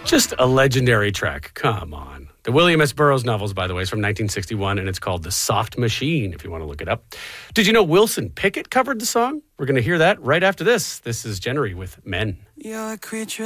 Just a legendary track. Come on. The William S. Burroughs novels, by the way, is from 1961, and it's called The Soft Machine, if you want to look it up. Did you know Wilson Pickett covered the song? We're going to hear that right after this. This is Jennery with Men. You're a creature